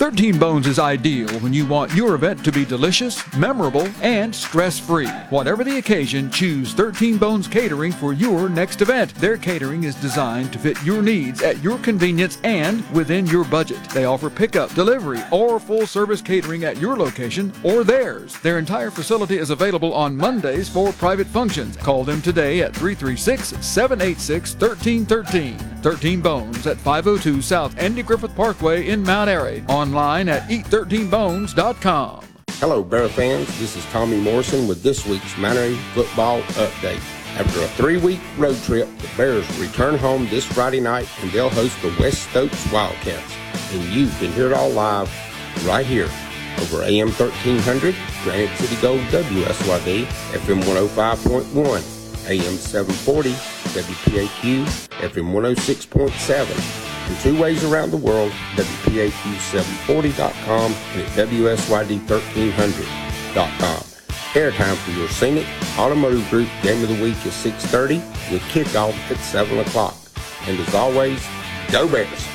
13 Bones is ideal when you want your event to be delicious, memorable, and stress-free. Whatever the occasion, choose 13 Bones Catering for your next event. Their catering is designed to fit your needs at your convenience and within your budget. They offer pickup, delivery, or full-service catering at your location or theirs. Their entire facility is available on Mondays for private functions. Call them today at 336-786-1313. 13 Bones at 502 South Andy Griffith Parkway in Mount Airy. Online at eat13bones.com. Hello, Bear fans. This is Tommy Morrison with this week's Mount Airy Football Update. After a 3-week road trip, the Bears return home this Friday night, and they'll host the West Stokes Wildcats. And you can hear it all live right here over AM 1300, Granite City Gold WSYD, FM 105.1, AM 740, WPAQ, FM 106.7, and 2 ways around the world, WPAQ740.com and at WSYD1300.com. Airtime for your Scenic Automotive Group Game of the Week is 6:30 with kickoff at 7 o'clock. And as always, go Bears!